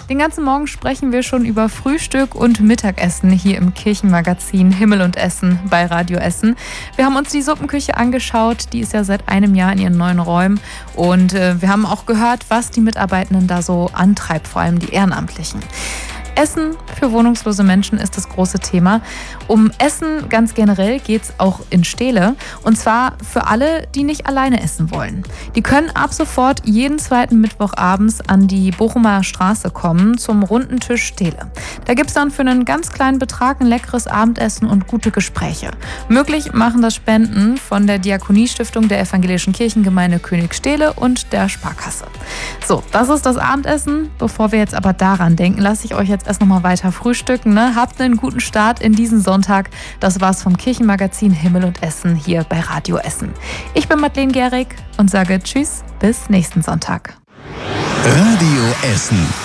Den ganzen Morgen sprechen wir schon über Frühstück und Mittagessen hier im Kirchenmagazin Himmel und Essen bei Radio Essen. Wir haben uns die Suppenküche angeschaut, die ist ja seit einem Jahr in ihren neuen Räumen und wir haben auch gehört, was die Mitarbeitenden da so antreibt, vor allem die Ehrenamtlichen. Essen für wohnungslose Menschen ist das große Thema. Um Essen ganz generell geht es auch in Stele. Und zwar für alle, die nicht alleine essen wollen. Die können ab sofort jeden zweiten Mittwoch abends an die Bochumer Straße kommen zum runden Tisch Stele. Da gibt es dann für einen ganz kleinen Betrag ein leckeres Abendessen und gute Gespräche. Möglich machen das Spenden von der Diakoniestiftung der Evangelischen Kirchengemeinde Königsstele und der Sparkasse. So, das ist das Abendessen. Bevor wir jetzt aber daran denken, lasse ich euch jetzt erst nochmal weiter frühstücken. Ne? Habt einen guten Start in diesen Sonntag. Das war's vom Kirchenmagazin Himmel und Essen hier bei Radio Essen. Ich bin Madeleine Gehrig und sage Tschüss, bis nächsten Sonntag. Radio Essen.